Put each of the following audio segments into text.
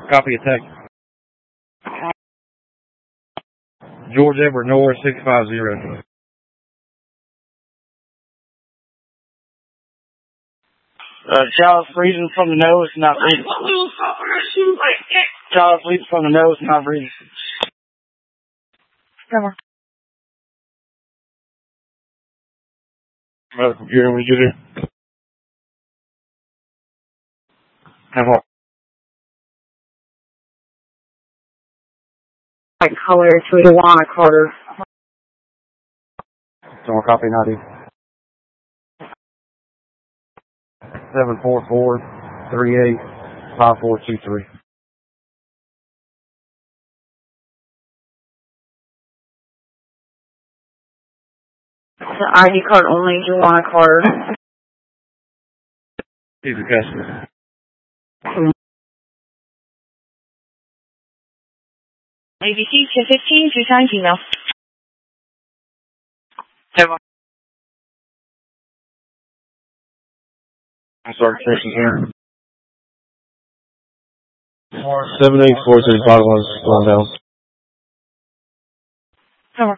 Copy attack. George Edward Norris 650. Child's breathing from the nose, not breathing. Child's bleeding from the nose, not breathing. Come on. Medical gear when you get here. Have on. Color to Dewana Carter. Someone copy 90. 744-38-5423. ID card only, Dewana Carter. He's a customer. ABC 215, 2 times email. I'm sorry, Christian's here. 78435 going down. Come on.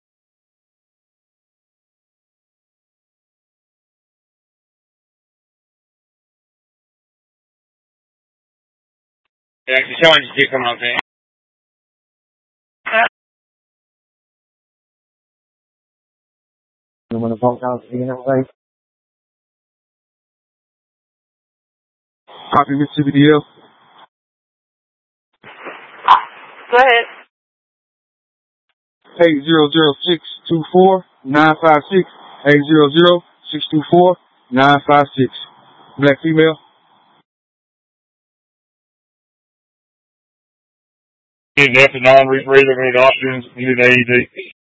Yeah, actually, someone just did come out there. You want to bump down to the everything? Copy Mississippi DL. Go ahead. 800-624-956. 800-624-956. Black female. Need an F9 rebreather, need oxygen, you need AED.